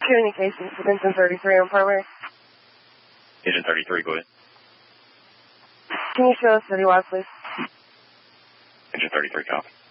Communications with Engine 33 on primary. Engine 33, go ahead. Can you show us citywide, please? Engine 33, copy.